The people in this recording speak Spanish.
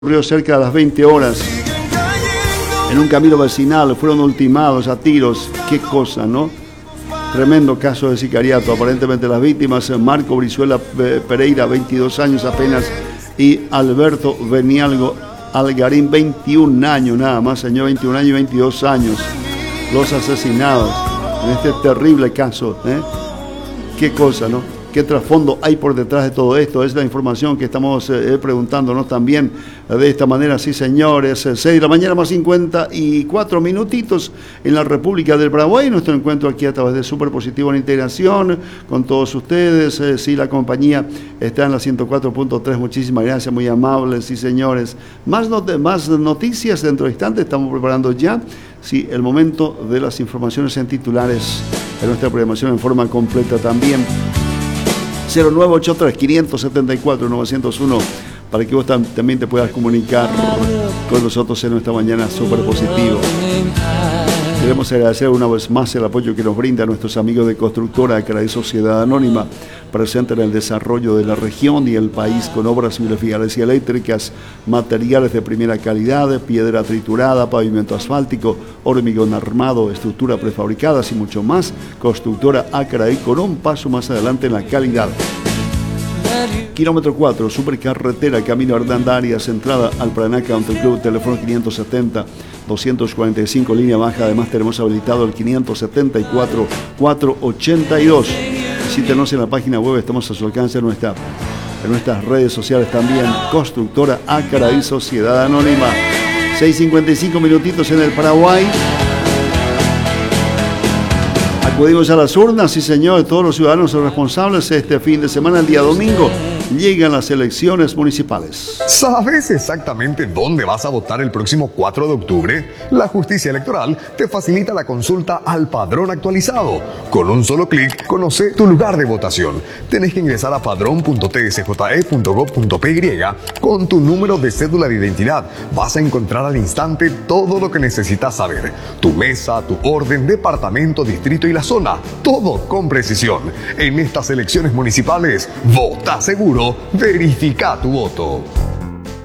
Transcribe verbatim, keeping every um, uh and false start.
Ocurrió cerca de las veinte horas en un camino vecinal, fueron ultimados a tiros. Qué cosa, ¿no? Tremendo caso de sicariato. Aparentemente las víctimas, Marco Brizuela Pereira, veintidós años apenas, y Alberto Benialgo Algarín, veintiún años nada más, señor, veintiún años y veintidós años, los asesinados en este terrible caso, ¿eh? Qué cosa, ¿no? ¿Qué trasfondo hay por detrás de todo esto? Es la información que estamos eh, preguntándonos también eh, de esta manera. Sí, señores, eh, seis de la mañana más cincuenta y cuatro minutitos en la República del Paraguay. Nuestro encuentro aquí a través de Superpositivo en Integración con todos ustedes. Eh, sí, la compañía está en la ciento cuatro punto tres. Muchísimas gracias, muy amables. Sí, señores. Más, not más noticias dentro de instantes. Estamos preparando ya, sí, el momento de las informaciones en titulares de nuestra programación en forma completa también. cero nueve ocho tres, cinco siete cuatro, nueve cero uno para que vos tam también te puedas comunicar con nosotros en nuestra mañana súper positivo. Queremos agradecer una vez más el apoyo que nos brinda a nuestros amigos de Constructora Acraí Sociedad Anónima, presente en el desarrollo de la región y el país con obras civiles y eléctricas, materiales de primera calidad, piedra triturada, pavimento asfáltico, hormigón armado, estructura prefabricadas y mucho más. Constructora Acraí, con un paso más adelante en la calidad. Kilómetro cuatro, supercarretera, camino Hernandarias, entrada al Paraná Country Club, teléfono quinientos setenta, doscientos cuarenta y cinco, línea baja. Además tenemos habilitado el quinientos setenta y cuatro, cuatrocientos ochenta y dos. Visítenos en la página web, estamos a su alcance en, nuestra, en nuestras redes sociales también. Constructora Acraí Sociedad Anónima. seis cincuenta y cinco minutitos en el Paraguay. Acudimos a las urnas, sí señor, todos los ciudadanos son responsables. Este fin de semana, el día domingo, llegan las elecciones municipales. ¿Sabes exactamente dónde vas a votar el próximo cuatro de octubre? La Justicia Electoral te facilita la consulta al padrón actualizado. Con un solo clic, conoce tu lugar de votación. Tenés que ingresar a padrón punto t s j e punto gov punto p y con tu número de cédula de identidad. Vas a encontrar al instante todo lo que necesitas saber. Tu mesa, tu orden, departamento, distrito y la zona. Todo con precisión. En estas elecciones municipales, vota seguro. Verifica tu voto.